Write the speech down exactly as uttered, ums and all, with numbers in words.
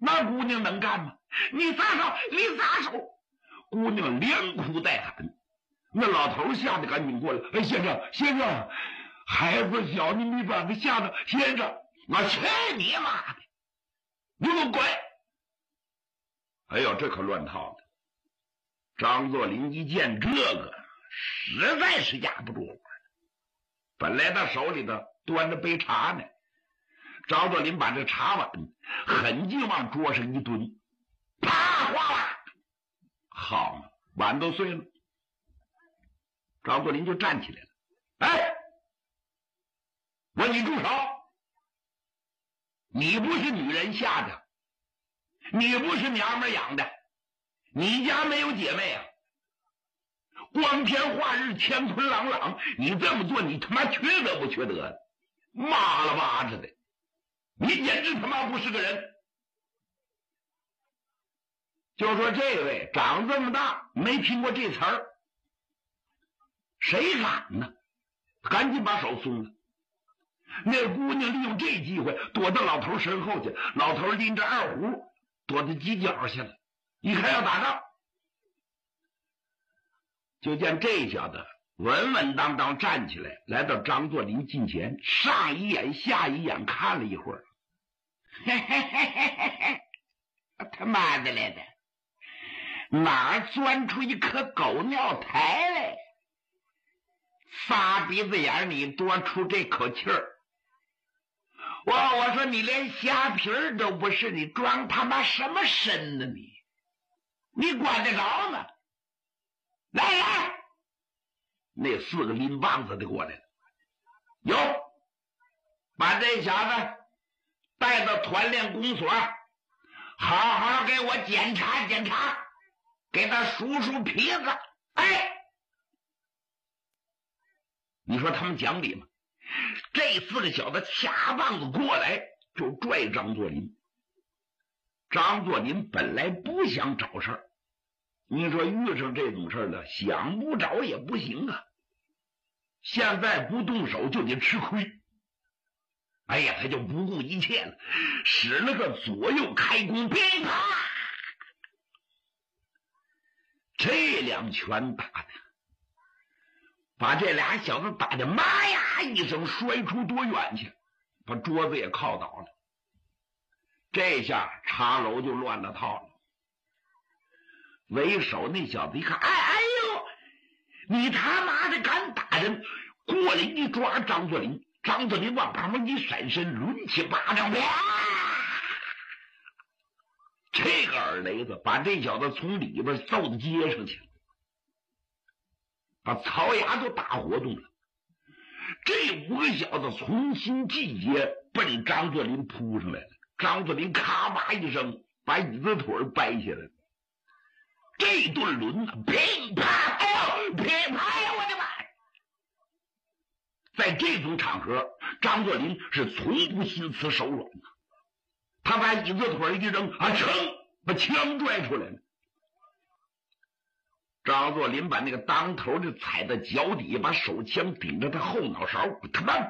那姑娘能干吗？你撒手，你撒手！姑娘连哭带喊。那老头吓得赶紧过来，哎，先生，先生，孩子小，你没把他吓着。先生，我去你妈的！你给我滚！哎呦，这可乱套了。张作霖一见这个，实在是压不住火了。本来他手里头端着杯茶呢，张作霖把这茶碗狠劲往桌上一蹲，啪哗啦，好嘛，碗都碎了。张作霖就站起来了，哎，我你住手！你不是女人下的，你不是娘们养的，你家没有姐妹啊！光天化日，乾坤朗朗，你这么做，你他妈缺德不缺德？妈了巴子的，你简直他妈不是个人！就说这位长这么大没听过这词儿，谁敢呢？赶紧把手松了。那姑娘利用这机会躲到老头身后去，老头拎着二胡躲到犄角去了，一看要打仗。就见这小子稳稳当当站起来，来到张作霖近前，上一眼下一眼看了一会儿，嘿嘿嘿嘿嘿嘿，他妈的来的，哪儿钻出一颗狗尿苔来？仨鼻子眼你多出这口气儿！我我说你连虾皮儿都不是，你装他妈什么身呢你？你管得着吗？来来，那四个拎棒子的过来了，有，把这小子带到团练公所，好好给我检查检查，给他数数皮子。哎，你说他们讲理吗？这四个小子掐棒子过来就拽张作霖。张作霖本来不想找事儿，你说遇上这种事儿了，想不找也不行啊。现在不动手就得吃亏。哎呀，他就不顾一切了，使了个左右开弓，噼啪，这两拳打的把这俩小子打的妈呀一声摔出多远去，把桌子也靠倒了。这下茶楼就乱了套了。为首那小子一看，哎哎呦，你他妈的敢打人！过来一抓张作霖，张作霖往旁边一闪身，抡起巴掌，哇！这个耳雷子把这小子从里边揍到街上去了，把槽牙都打活动了。这五个小子重新集结，奔张作霖扑上来了。张作霖咔吧一声把椅子腿掰下来了。这顿抡呢，噼啪，哎呦，噼啪呀，我的妈！在这种场合，张作霖是从不心慈手软的。他把椅子腿一扔，啊，噌，把枪拽出来了。张作霖把那个当头就踩在脚底，把手枪顶着他后脑勺，他妈